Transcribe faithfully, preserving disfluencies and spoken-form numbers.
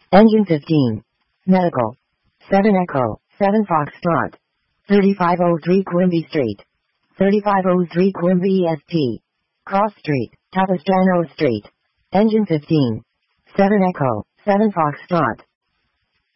Engine fifteen. Medical. seven Echo, seven Foxtrot. thirty-five oh three Quimby Street. thirty-five oh three Quimby E S T. Cross Street, Capistrano Street. Engine fifteen. seven Echo, seven Foxtrot.